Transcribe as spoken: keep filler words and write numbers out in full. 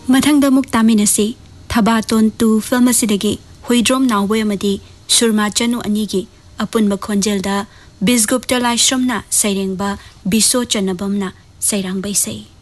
मथंगदा मुक तामिनसी थबातोन to film असिदगी हुइद्रोम नावबोय अमदी सुरमा चनु अनिगी अपुनबा खोंजेलदा बिस्गुप्ता लाइश्रमना सैरेंगबा बिसो चन्नबमना सैरांगबै सै।